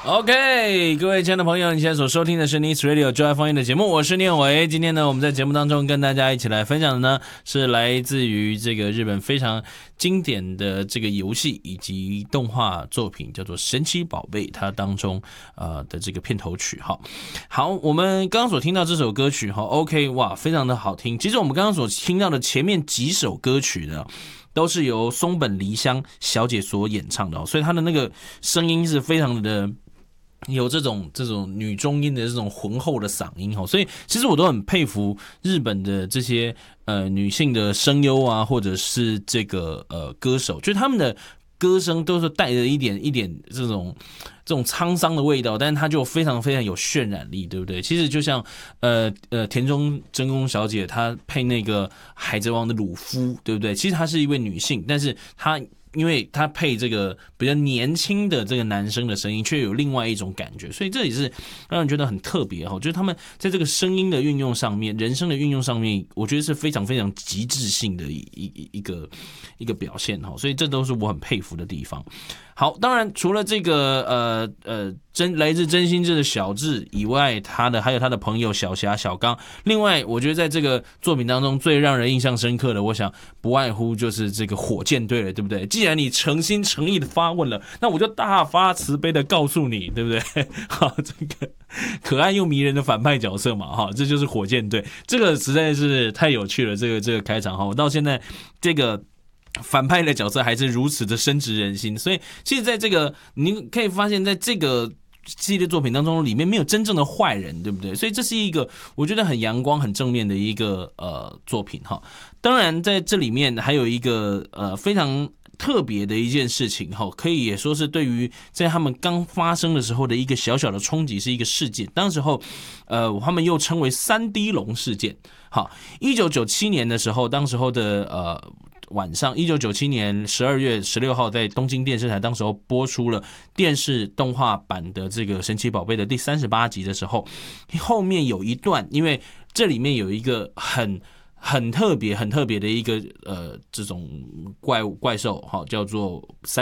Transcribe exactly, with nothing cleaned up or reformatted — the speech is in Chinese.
OK， 各位亲爱的朋友，你现在所收听的是 Nice Radio 就爱放映的节目，我是念伟。今天呢，我们在节目当中跟大家一起来分享的呢，是来自于这个日本非常经典的这个游戏以及动画作品，叫做《神奇宝贝》，它当中呃的这个片头曲。好，好，我们刚刚所听到这首歌曲，哈 ，OK， 哇，非常的好听。其实我们刚刚所听到的前面几首歌曲呢，都是由松本梨香小姐所演唱的，所以她的那个声音是非常的有这种这种女中音的这种浑厚的嗓音，所以其实我都很佩服日本的这些呃女性的声优啊，或者是这个呃歌手，就是他们的歌声都是带着一点一点这种这种沧桑的味道，但是它就非常非常有渲染力，对不对？其实就像呃呃田中真弓小姐她配那个海贼王的鲁夫，对不对？其实她是一位女性，但是她因为他配这个比较年轻的这个男生的声音，却有另外一种感觉，所以这也是让人觉得很特别哈。就是他们在这个声音的运用上面，人声的运用上面，我觉得是非常非常极致性的一一一个一个表现哈。所以这都是我很佩服的地方。好，当然除了这个呃呃真来自真心志的小智以外，他的还有他的朋友小霞、小刚。另外，我觉得在这个作品当中最让人印象深刻的，我想不外乎就是这个火箭队了，对不对？既然你诚心诚意的发问了，那我就大发慈悲的告诉你，对不对？好，这个可爱又迷人的反派角色嘛，哈，这就是火箭队。这个实在是太有趣了，这个这个开场哈，我到现在这个反派的角色还是如此的深植人心，所以其实在这个你可以发现在这个系列作品当中，里面没有真正的坏人，对不对？所以这是一个我觉得很阳光、很正面的一个呃作品哈。当然，在这里面还有一个呃非常特别的一件事情哈，可以也说是对于在他们刚发生的时候的一个小小的冲击，是一个事件。当时候，呃，他们又称为三 D 龙事件。好，一九九七年的时候，当时候的呃。晚上，一九九七年十二月十六号，在东京电视台当时候播出了电视动画版的这个神奇宝贝的第三十八集的时候，后面有一段，因为这里面有一个很很特别、很特别的一个呃这种怪怪兽，哈，叫做三。